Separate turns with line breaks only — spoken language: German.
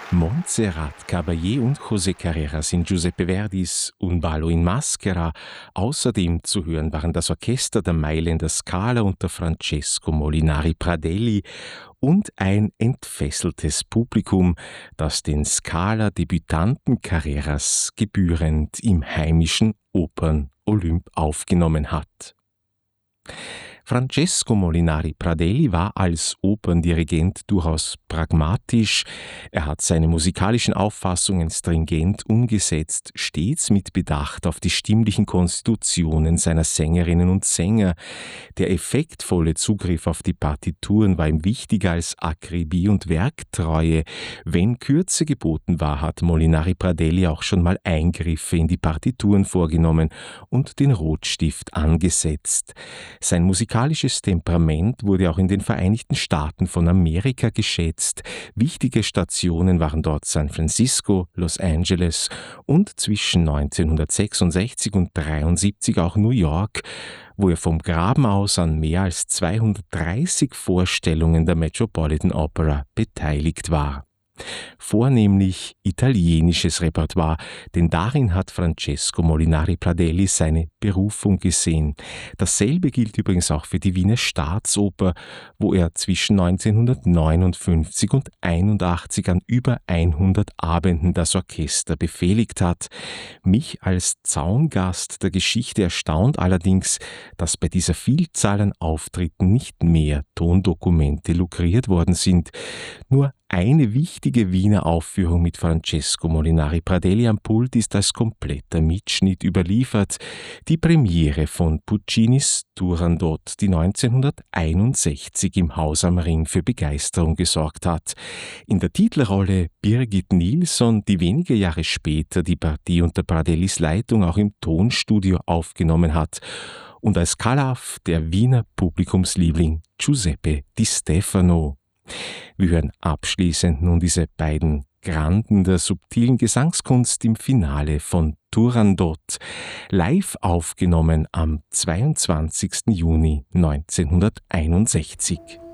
Montserrat Caballé und José Carreras in Giuseppe Verdis Un ballo in maschera. Außerdem zu hören waren das Orchester der Mailänder Scala unter Francesco Molinari Pradelli und ein entfesseltes Publikum, das den Scala-Debütanten Carreras gebührend im heimischen Opern-Olymp aufgenommen hat. Francesco Molinari Pradelli war als Operndirigent durchaus pragmatisch. Er hat seine musikalischen Auffassungen stringent umgesetzt, stets mit Bedacht auf die stimmlichen Konstitutionen seiner Sängerinnen und Sänger. Der effektvolle Zugriff auf die Partituren war ihm wichtiger als Akribie und Werktreue. Wenn Kürze geboten war, hat Molinari Pradelli auch schon mal Eingriffe in die Partituren vorgenommen und den Rotstift angesetzt. Sein musikalisches Temperament wurde auch in den Vereinigten Staaten von Amerika geschätzt. Wichtige Stationen waren dort San Francisco, Los Angeles und zwischen 1966 und 1973 auch New York, wo er vom Graben aus an mehr als 230 Vorstellungen der Metropolitan Opera beteiligt war. Vornehmlich italienisches Repertoire, denn darin hat Francesco Molinari Pradelli seine Berufung gesehen. Dasselbe gilt übrigens auch für die Wiener Staatsoper, wo er zwischen 1959 und 1981 an über 100 Abenden das Orchester befehligt hat. Mich als Zaungast der Geschichte erstaunt allerdings, dass bei dieser Vielzahl an Auftritten nicht mehr Tondokumente lukriert worden sind. Nur eine wichtige Wiener Aufführung mit Francesco Molinari Pradelli am Pult ist als kompletter Mitschnitt überliefert. Die Premiere von Puccinis Turandot, die 1961 im Haus am Ring für Begeisterung gesorgt hat. In der Titelrolle Birgit Nilsson, die wenige Jahre später die Partie unter Pradellis Leitung auch im Tonstudio aufgenommen hat. Und als Calaf der Wiener Publikumsliebling Giuseppe Di Stefano. Wir hören abschließend nun diese beiden Granden der subtilen Gesangskunst im Finale von Turandot, live aufgenommen am 22. Juni 1961.